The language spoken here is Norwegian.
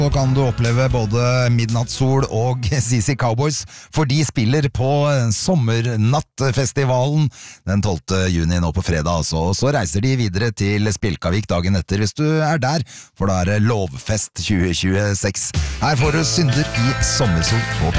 Så kan du oppleve både Midnattssol og CC Cowboys, for de spiller på Sommernattfestivalen den 12. juni nå på fredag, altså. Og så reiser de videre til Spjelkavik dagen etter hvis du er der, for da er det Lovfest 2026. Her får du Synder i Sommersol på P3.